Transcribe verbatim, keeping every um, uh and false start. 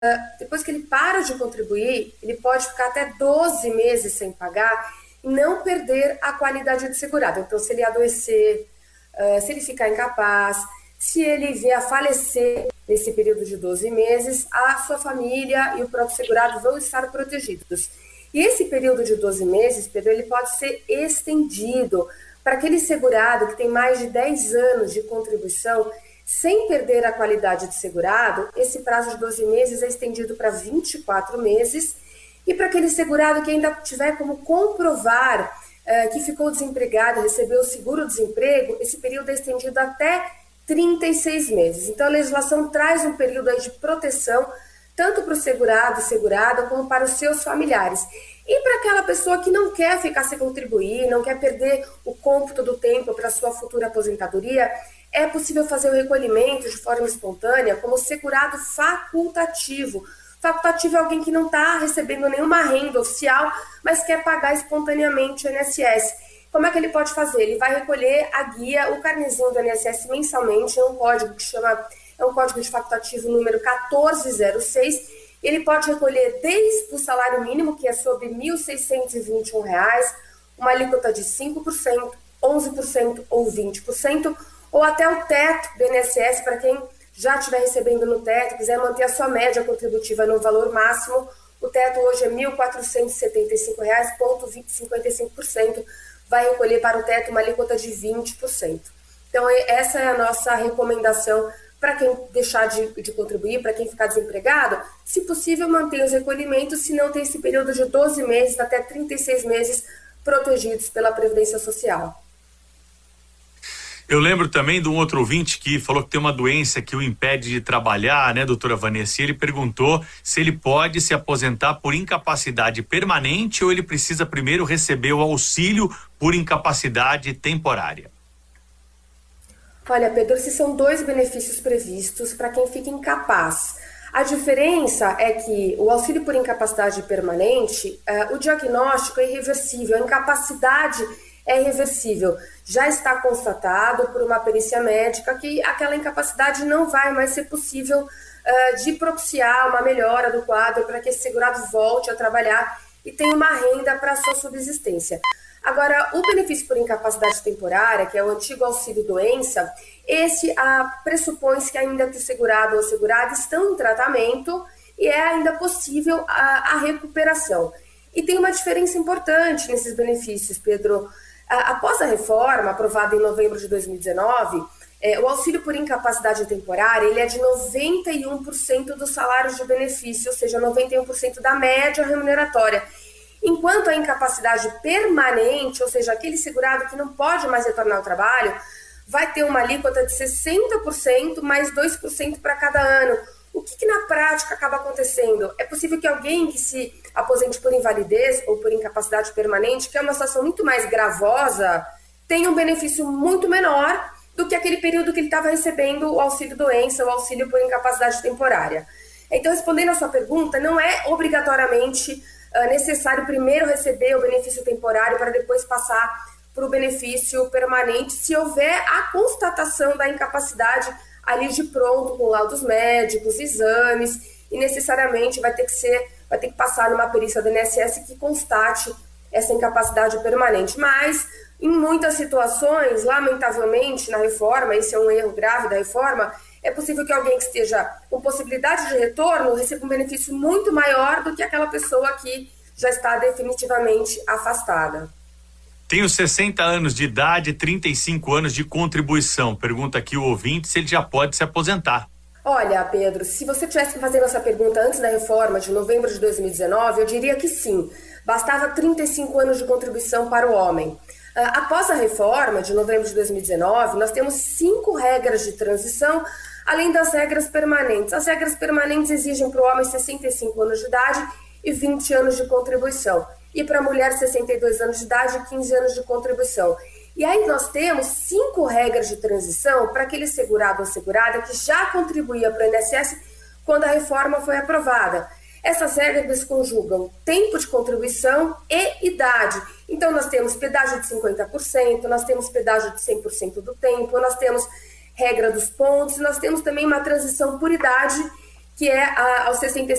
depois que ele para de contribuir, ele pode ficar até doze meses sem pagar e não perder a qualidade de segurado. Então, se ele adoecer, uh, se ele ficar incapaz, se ele vier a falecer nesse período de doze meses, a sua família e o próprio segurado vão estar protegidos. E esse período de doze meses, Pedro, ele pode ser estendido para aquele segurado que tem mais de dez anos de contribuição, sem perder a qualidade de segurado. Esse prazo de doze meses é estendido para vinte e quatro meses. E para aquele segurado que ainda tiver como comprovar uh, que ficou desempregado, recebeu o seguro-desemprego, esse período é estendido até trinta e seis meses. Então, a legislação traz um período aí de proteção, tanto para o segurado e segurada, como para os seus familiares. E para aquela pessoa que não quer ficar sem contribuir, não quer perder o cômputo do tempo para a sua futura aposentadoria, é possível fazer o recolhimento de forma espontânea como segurado facultativo. Facultativo é alguém que não está recebendo nenhuma renda oficial, mas quer pagar espontaneamente o I N S S. Como é que ele pode fazer? Ele vai recolher a guia, o carnezinho do I N S S mensalmente, é um código que chama, é um código de facultativo número quatorze zero seis. Ele pode recolher desde o salário mínimo, que é sobre mil seiscentos e vinte e um reais, uma alíquota de cinco por cento, onze por cento ou vinte por cento, ou até o teto do I N S S, para quem já estiver recebendo no teto, quiser manter a sua média contributiva no valor máximo. O teto hoje é mil quatrocentos e setenta e cinco reais, cinquenta e cinco por cento, vai recolher para o teto uma alíquota de vinte por cento. Então, essa é a nossa recomendação para quem deixar de, de contribuir, para quem ficar desempregado. Se possível, mantenha os recolhimentos, se não tem esse período de doze meses até trinta e seis meses protegidos pela Previdência Social. Eu lembro também de um outro ouvinte que falou que tem uma doença que o impede de trabalhar, né, doutora Vanessa? E ele perguntou se ele pode se aposentar por incapacidade permanente ou ele precisa primeiro receber o auxílio por incapacidade temporária. Olha, Pedro, esses são dois benefícios previstos para quem fica incapaz. A diferença é que o auxílio por incapacidade permanente, uh, o diagnóstico é irreversível, a incapacidade é irreversível. Já está constatado por uma perícia médica que aquela incapacidade não vai mais ser possível uh, de propiciar uma melhora do quadro para que esse segurado volte a trabalhar e tenha uma renda para a sua subsistência. Agora, o benefício por incapacidade temporária, que é o antigo auxílio-doença, esse ah, pressupõe que ainda que o segurado ou a segurada estão em tratamento e é ainda possível a, a recuperação. E tem uma diferença importante nesses benefícios, Pedro. Ah, após a reforma, aprovada em novembro de dois mil e dezenove, eh, o auxílio por incapacidade temporária ele é de noventa e um por cento dos salários de benefício, ou seja, noventa e um por cento da média remuneratória. Enquanto a incapacidade permanente, ou seja, aquele segurado que não pode mais retornar ao trabalho, vai ter uma alíquota de sessenta por cento mais dois por cento para cada ano. O que, que na prática acaba acontecendo? É possível que alguém que se aposente por invalidez ou por incapacidade permanente, que é uma situação muito mais gravosa, tenha um benefício muito menor do que aquele período que ele estava recebendo o auxílio-doença, o auxílio por incapacidade temporária. Então, respondendo a sua pergunta, não é obrigatoriamente uh, necessário primeiro receber o benefício temporário para depois passar para o benefício permanente, se houver a constatação da incapacidade ali de pronto, com laudos médicos, exames, e necessariamente vai ter que ser, vai ter que passar numa perícia do I N S S que constate essa incapacidade permanente. Mas, em muitas situações, lamentavelmente, na reforma, esse é um erro grave da reforma, é possível que alguém que esteja com possibilidade de retorno receba um benefício muito maior do que aquela pessoa que já está definitivamente afastada. Tenho sessenta anos de idade, trinta e cinco anos de contribuição. Pergunta aqui o ouvinte se ele já pode se aposentar. Olha, Pedro, se você tivesse que fazer essa pergunta antes da reforma de novembro de dois mil e dezenove, eu diria que sim. Bastava trinta e cinco anos de contribuição para o homem. Após a reforma de novembro de dois mil e dezenove, nós temos cinco regras de transição, além das regras permanentes. As regras permanentes exigem para o homem sessenta e cinco anos de idade e vinte anos de contribuição. E para a mulher, sessenta e dois anos de idade e quinze anos de contribuição. E aí nós temos cinco regras de transição para aquele segurado ou segurada que já contribuía para o I N S S quando a reforma foi aprovada. Essas regras conjugam tempo de contribuição e idade. Então nós temos pedágio de cinquenta por cento, nós temos pedágio de cem por cento do tempo, nós temos regra dos pontos, nós temos também uma transição por idade que é a, aos sessenta